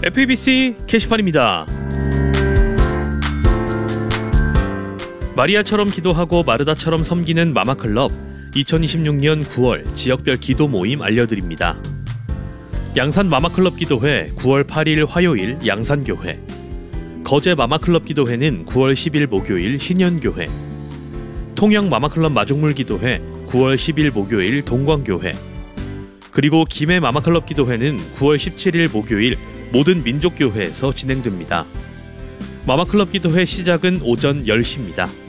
FEBC 게시판입니다. 마리아처럼 기도하고 마르다처럼 섬기는 마마클럽 2026년 9월 지역별 기도 모임 알려드립니다. 양산 마마클럽 기도회 9월 8일 화요일 양산교회, 거제 마마클럽 기도회는 9월 10일 목요일 신현교회, 통영 마마클럽 마중물 기도회 9월 10일 목요일 동광교회, 그리고 김해 마마클럽 기도회는 9월 17일 목요일 모든 민족교회에서 진행됩니다. 마마클럽 기도회 시작은 오전 10시입니다.